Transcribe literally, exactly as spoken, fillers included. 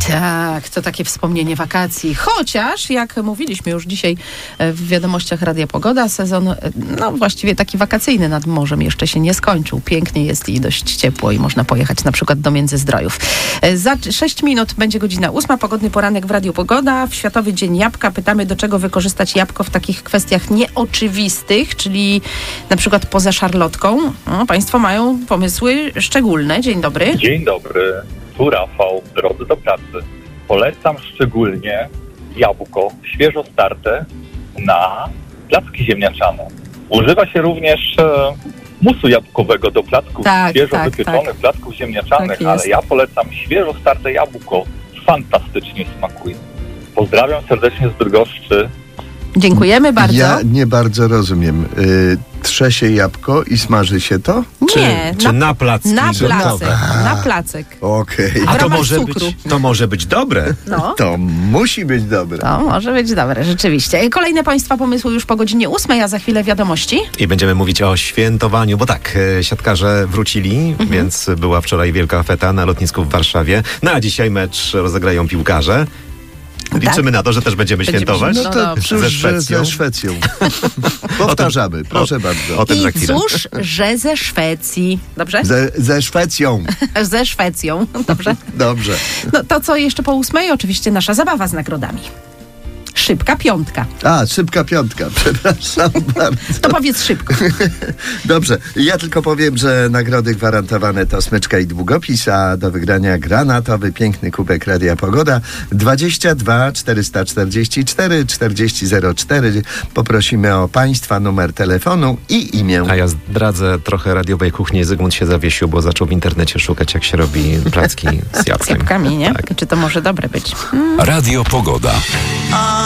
Tak, to takie wspomnienie wakacji. Chociaż, jak mówiliśmy już dzisiaj w wiadomościach Radia Pogoda, sezon, no właściwie taki wakacyjny nad morzem jeszcze się nie skończył. Pięknie jest i dość ciepło i można pojechać na przykład do Międzyzdrojów. Za sześć minut będzie godzina ósma, pogodny poranek w Radiu Pogoda. W Światowy Dzień Jabłka pytamy, do czego wykorzystać jabłko w takich kwestiach nieoczywistych, czyli na przykład poza szarlotką. No, państwo mają pomysły szczególne. Dzień dobry. Dzień dobry. Tu Rafał, w drodze do pracy. Polecam szczególnie jabłko świeżo starte na placki ziemniaczane. Używa się również e, musu jabłkowego do placków tak, świeżo tak, wypieczonych tak. placków ziemniaczanych, tak ale ja polecam świeżo starte jabłko. Fantastycznie smakuje. Pozdrawiam serdecznie z Bydgoszczy. Dziękujemy bardzo. Ja nie bardzo rozumiem. Y, trze się jabłko i smaży się to? Nie, Czy, czy na placki na gotowe? placek, na placek. Okej. W A to ramach może, cukru. być, to może być dobre. No. To musi być dobre. To może być dobre, rzeczywiście. Kolejne Państwa pomysły już po godzinie ósmej, a za chwilę wiadomości. I będziemy mówić o świętowaniu, bo tak, e, siatkarze wrócili, Mhm. więc była wczoraj wielka feta na lotnisku w Warszawie. No a dzisiaj mecz rozegrają piłkarze. Liczymy na to, że też będziemy, Będziemy świętować. No No to dobrze. cóż, Ze że Szwecją. ze Szwecją. Powtarzamy, proszę o, bardzo. o tym za I chwilę. cóż, że ze Szwecji. Dobrze? Ze, ze Szwecją. Ze Szwecją. Dobrze? Dobrze. No to co jeszcze po ósmej? Oczywiście nasza zabawa z nagrodami. Szybka piątka. A, szybka piątka, przepraszam bardzo. To powiedz szybko. Dobrze, ja tylko powiem, że nagrody gwarantowane to smyczka i długopis, a do wygrania granatowy, piękny kubek Radia Pogoda dwadzieścia dwa czterysta czterdzieści cztery czterdzieści zero cztery. Poprosimy o Państwa numer telefonu i imię. A ja zdradzę trochę radiowej kuchni. Zygmunt się zawiesił, bo zaczął w internecie szukać, jak się robi placki z Z jabłkiem. jabłkami, nie? Tak. Czy to może dobre być? Radio Pogoda.